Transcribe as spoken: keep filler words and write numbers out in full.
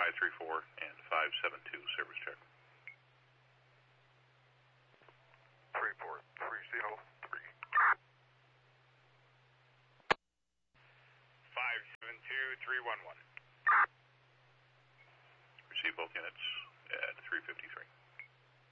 five three four and five seven two, service check. three four three zero three. five seven two three one one. Receive both units at three fifty-three.